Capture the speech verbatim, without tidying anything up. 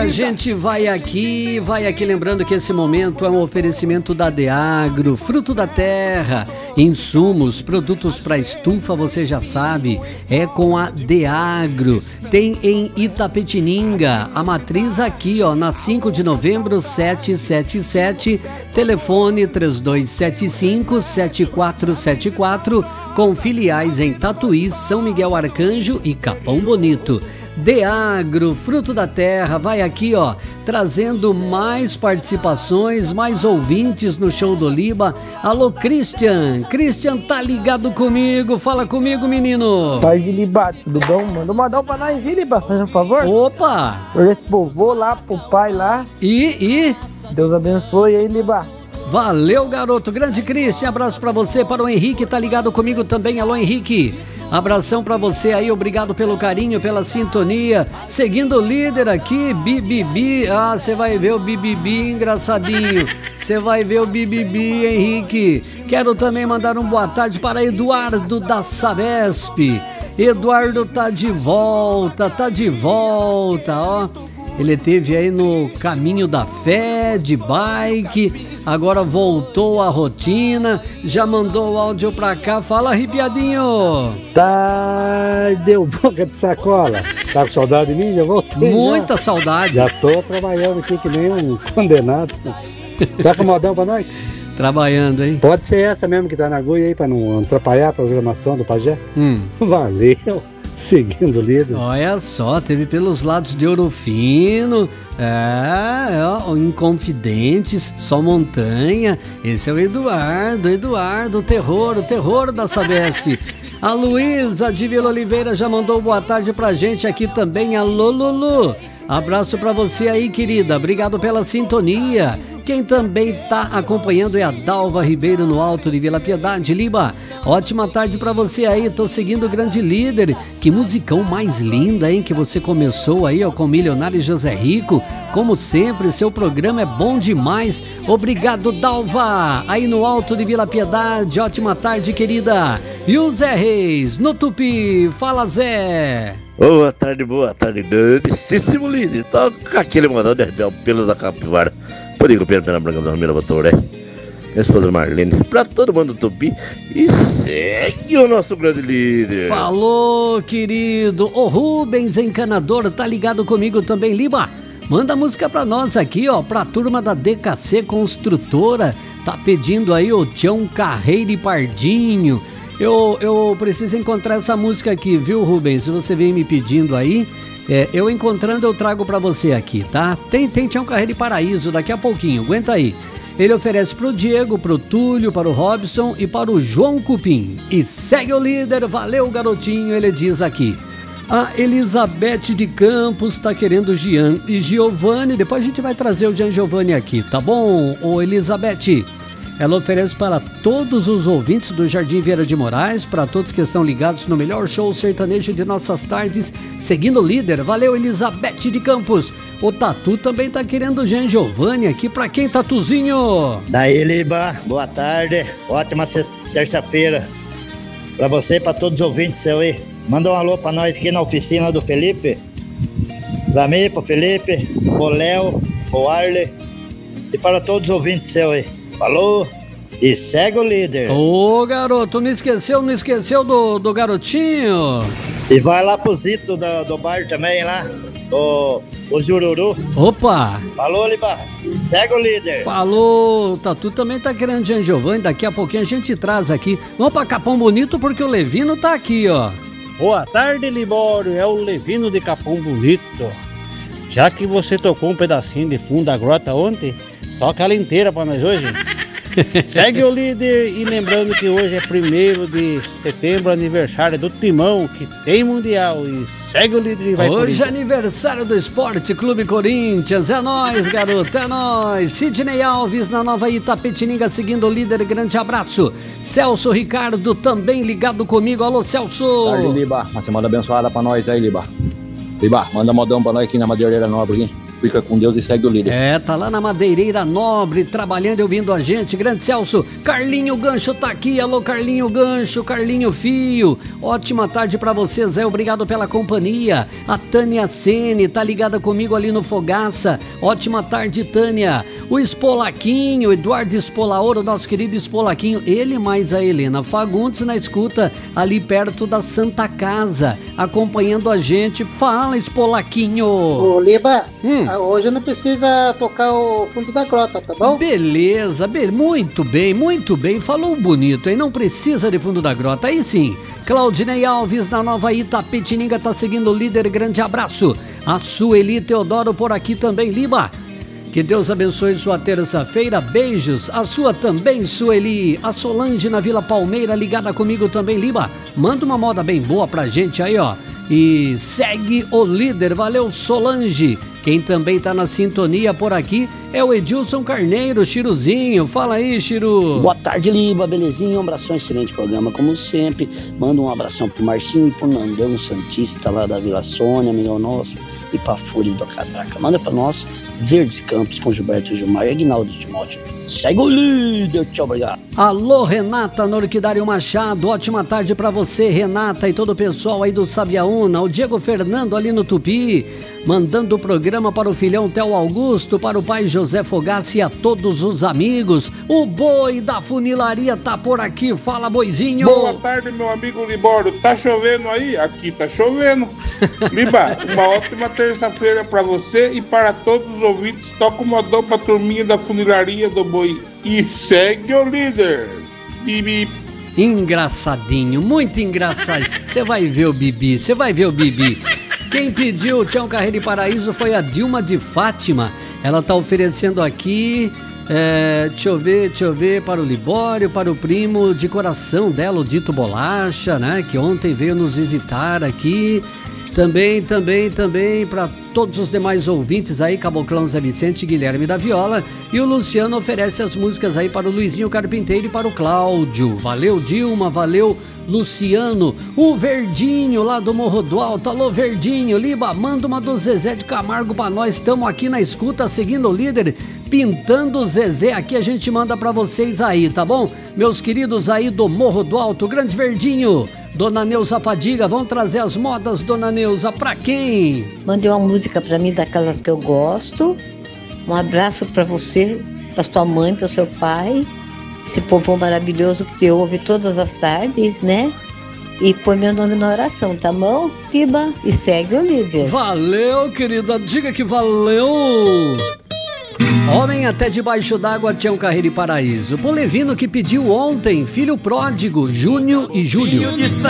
gente vai aqui, vai aqui lembrando que esse momento é um oferecimento da Deagro, fruto da terra, insumos, produtos para estufa, você já sabe, é com a Deagro. Tem em Itapetininga, a matriz aqui, ó, na cinco de novembro, setecentos e setenta e sete, telefone três dois sete cinco, sete quatro sete quatro, com filiais em Tatuí, São Miguel Arcanjo e Capão Bonito. Deagro, fruto da terra, vai aqui, ó, trazendo mais participações, mais ouvintes no Show do Liba. Alô, Christian, Christian tá ligado comigo, fala comigo, menino. Tarde, Liba, tudo bom? Manda um modão pra nós, Liba, faz um favor. Opa! Por esse povo lá, pro pai lá. E, e? Deus abençoe aí, Liba. Valeu, garoto, grande Christian, abraço pra você, para o Henrique, tá ligado comigo também, alô, Henrique. Abração pra você aí, obrigado pelo carinho, pela sintonia. Seguindo o líder aqui, Bibibi. Ah, você vai ver o Bibibi engraçadinho. Você vai ver o Bibibi, Henrique. Quero também mandar um boa tarde para Eduardo da Sabesp. Eduardo tá de volta, tá de volta, ó. Ele teve aí no caminho da fé, de bike, agora voltou à rotina, já mandou o áudio pra cá, fala, arrepiadinho. Tá, deu boca de sacola, tá com saudade de mim? Já voltei. Muita já. saudade. Já tô trabalhando aqui que nem um condenado. Tá com modão pra nós? Trabalhando, hein? Pode ser essa mesmo que tá na agulha aí, pra não atrapalhar a programação do Pajé? Hum. Valeu. Seguindo o líder. Olha só, teve pelos lados de Ouro Fino, é, ó, Inconfidentes, Só Montanha. Esse é o Eduardo, Eduardo, o terror, o terror da Sabesp. A Luísa de Vila Oliveira já mandou boa tarde pra gente aqui também. Alô, Lulu. Abraço pra você aí, querida. Obrigado pela sintonia. Quem também tá acompanhando é a Dalva Ribeiro no Alto de Vila Piedade, Liba. Ótima tarde pra você aí, tô seguindo o grande líder. Que musicão mais linda, hein, que você começou aí, ó, com Milionário José Rico. Como sempre, seu programa é bom demais. Obrigado, Dalva, aí no Alto de Vila Piedade. Ótima tarde, querida. E o Zé Reis, no Tupi. Fala, Zé. Boa tarde, boa tarde, grandíssimo líder. Tá com aquele mandado de arrepiar o pelo da capivara. Pode ir com o pelo pela branca da Ramira Batoré. Minha esposa Marlene, pra todo mundo do Tupi. E segue o nosso grande líder. Falou, querido. O Rubens Encanador tá ligado comigo também, Liba. Manda música pra nós aqui, ó, pra turma da D K C Construtora. Tá pedindo aí o Tião Carreiro e Pardinho. Eu, eu preciso encontrar essa música aqui, viu, Rubens? Se você vem me pedindo aí, é, eu encontrando eu trago pra você aqui, tá? Tem, tem Tião Carreiro e Paraíso daqui a pouquinho, aguenta aí. Ele oferece pro Diego, pro Túlio, para o Robson e para o João Cupim. E segue o líder, valeu, garotinho, ele diz aqui. A Elizabeth de Campos tá querendo Jean e Giovanni. Depois a gente vai trazer o Jean Giovanni aqui, tá bom, ô Elizabeth? Ela oferece para todos os ouvintes do Jardim Vieira de Moraes, para todos que estão ligados no melhor show sertanejo de nossas tardes, seguindo o líder. Valeu, Elizabeth de Campos. O Tatu também tá querendo o Jean Giovanni aqui. Pra quem, Tatuzinho? Daí, Liba, boa tarde. Ótima terça-feira pra você e pra todos os ouvintes seu aí. Manda um alô pra nós aqui na oficina do Felipe. Pra mim, pro Felipe, pro Léo, pro Arley e para todos os ouvintes seu aí. Falou e segue o líder. Ô, garoto, não esqueceu, não esqueceu do, do garotinho? E vai lá pro Zito do, do bar também lá, o, o Jururu. Opa! Falou, Liba, segue o líder. Falou, Tatu também tá querendo Jean Giovanni, daqui a pouquinho a gente traz aqui. Vamos pra Capão Bonito porque o Levino tá aqui, ó. Boa tarde, Libório, é o Levino de Capão Bonito. Já que você tocou um pedacinho de fundo da grota ontem, toca ela inteira pra nós hoje. Segue o líder e lembrando que hoje é primeiro de setembro, aniversário do Timão, que tem Mundial. E segue o líder e vai hoje é aniversário do Esporte Clube Corinthians. É nóis, garoto, é nóis. Sidney Alves na Nova Itapetininga seguindo o líder, grande abraço. Celso Ricardo também ligado comigo. Alô, Celso. Tarde, Liba, uma semana abençoada pra nós aí, Liba. Liba, manda modão pra nós aqui na Madeireira Nova aqui. Fica com Deus e segue o líder. É, tá lá na Madeireira Nobre, trabalhando e ouvindo a gente. Grande Celso, Carlinho Gancho tá aqui. Alô, Carlinho Gancho, Carlinho Fio. Ótima tarde pra você, Zé. Obrigado pela companhia. A Tânia Sene tá ligada comigo ali no Fogaça. Ótima tarde, Tânia. O Espolaquinho, Eduardo Espolaoro, nosso querido Espolaquinho. Ele mais a Helena Fagundes na escuta ali perto da Santa Casa, acompanhando a gente. Fala, Espolaquinho. Ô, Liba, Hum. hoje não precisa tocar o fundo da grota, tá bom? Beleza, be- muito bem, muito bem. Falou bonito, hein? Não precisa de fundo da grota. Aí sim. Claudinei Alves na Nova Itapetininga tá seguindo o líder. Grande abraço. A Sueli Teodoro por aqui também, Liba. Que Deus abençoe sua terça-feira. Beijos. A sua também, Sueli. A Solange na Vila Palmeira ligada comigo também, Liba. Manda uma moda bem boa pra gente aí, ó. E segue o líder. Valeu, Solange. Quem também tá na sintonia por aqui é o Edilson Carneiro, Chiruzinho. Fala aí, Chiru. Boa tarde, Liba, belezinha? Um abração, excelente programa, como sempre. Manda um abração pro Marcinho e pro Nandão Santista lá da Vila Sônia, amigo nosso, e pra Fúria do Catraca. Manda pra nós, Verdes Campos com Gilberto Gilmar e Aguinaldo Timóteo. Segue o líder, tchau, obrigado. Alô, Renata Norquidário Machado, ótima tarde pra você, Renata, e todo o pessoal aí do Sabiaúna. O Diego Fernando ali no Tupi, mandando o programa para o filhão Theo Augusto, para o pai José Fogassi e a todos os amigos. O Boi da Funilaria tá por aqui, fala, Boizinho. Boa tarde, meu amigo Libório. Tá chovendo aí? Aqui tá chovendo. Liba, uma ótima terça-feira pra você e para todos os ouvintes. Toca o modão pra turminha da Funilaria do Boi. E segue o líder. Bibi. Engraçadinho, muito engraçado. Você vai ver o Bibi, você vai ver o Bibi. Quem pediu o Tião Carreira e Paraíso foi a Dilma de Fátima. Ela tá oferecendo aqui, é, deixa eu ver, deixa eu ver, para o Libório, para o primo de coração dela, o Dito Bolacha, né? Que ontem veio nos visitar aqui. Também, também, também para todos os demais ouvintes aí, Caboclão Zé Vicente, Guilherme da Viola. E o Luciano oferece as músicas aí para o Luizinho Carpinteiro e para o Cláudio. Valeu, Dilma, valeu, Luciano. O Verdinho lá do Morro do Alto. Alô, Verdinho. Liba, manda uma do Zezé de Camargo pra nós. Estamos aqui na escuta, seguindo o líder, pintando o Zezé. Aqui a gente manda pra vocês aí, tá bom? Meus queridos aí do Morro do Alto, Grande Verdinho. Dona Neuza Fadiga, vão trazer as modas, Dona Neuza, pra quem? Mande uma música pra mim, daquelas que eu gosto. Um abraço pra você, pra sua mãe, pro seu pai. Esse povo maravilhoso que te ouve todas as tardes, né? E põe meu nome na oração, tá bom? Fiba, e segue o líder. Valeu, querida, diga que valeu! Homem até debaixo d'água, Tião Carreira e Paraíso. Polevino que pediu ontem, filho pródigo, Júnior e Júlio.